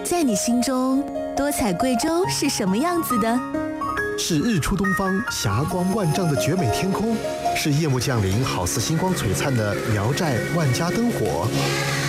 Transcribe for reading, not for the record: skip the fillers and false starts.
在你心中，多彩贵州是什么样子的？ 是日出东方霞光万丈的绝美天空，是夜幕降临好似星光璀璨的聊斋万家灯火，